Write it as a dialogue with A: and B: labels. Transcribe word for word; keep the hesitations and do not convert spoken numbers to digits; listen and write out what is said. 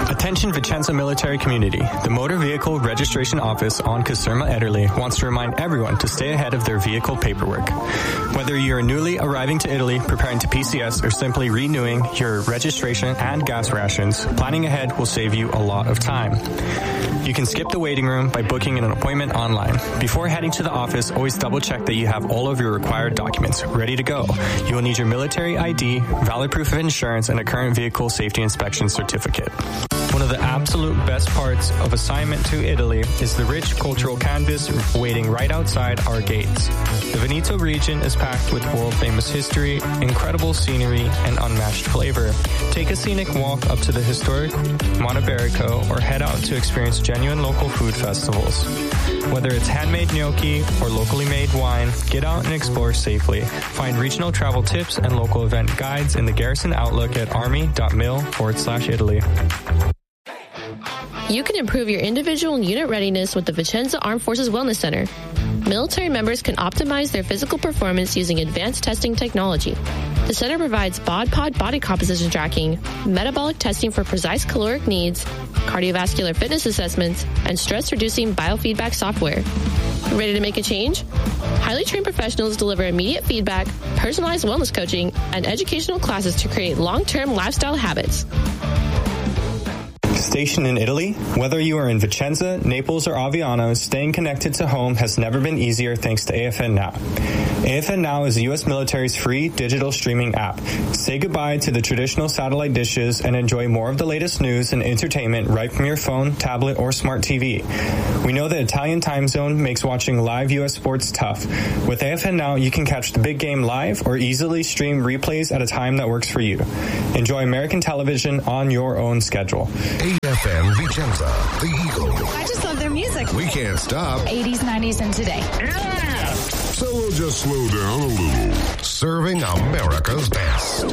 A: Attention Vicenza military community. The Motor Vehicle Registration Office on Caserma, Italy wants to remind everyone to stay ahead of their vehicle paperwork. Whether you're newly arriving to Italy, preparing to P C S, or simply renewing your registration and gas rations, planning ahead will save you a lot of time. You can skip the waiting room by booking an appointment online. Before heading to the office, always double check that you have all of your required documents ready to go. You will need your military I D, valid proof of insurance, and a current vehicle safety inspection certificate. One of the absolute best parts of assignment to Italy is the rich cultural canvas waiting right outside our gates. The Veneto region is packed with world-famous history, incredible scenery, and unmatched flavor. Take a scenic walk up to the historic Monteberico or head out to experience genuine local food festivals. Whether it's handmade gnocchi or locally made wine, get out and explore safely. Find regional travel tips and local event guides in the Garrison Outlook at army.mil forward slash Italy.
B: You can improve your individual and unit readiness with the Vicenza Armed Forces Wellness Center. Military members can optimize their physical performance using advanced testing technology. The center provides BOD-POD body composition tracking, metabolic testing for precise caloric needs, cardiovascular fitness assessments, and stress-reducing biofeedback software. Ready to make a change? Highly trained professionals deliver immediate feedback, personalized wellness coaching, and educational classes to create long-term lifestyle habits.
A: Stationed in Italy? Whether you are in Vicenza, Naples, or Aviano, staying connected to home has never been easier thanks to A F N Now. A F N Now is the U S military's free digital streaming app. Say goodbye to the traditional satellite dishes and enjoy more of the latest news and entertainment right from your phone, tablet, or smart T V. We know the Italian time zone makes watching live U S sports tough. With A F N Now, you can catch the big game live or easily stream replays at a time that works for you. Enjoy American television on your own schedule.
C: A F M Vicenza, the Eagle.
D: I just love their music.
C: We can't stop.
D: eighties, nineties, and today.
C: Yeah! So we'll just slow down a little. Serving America's best.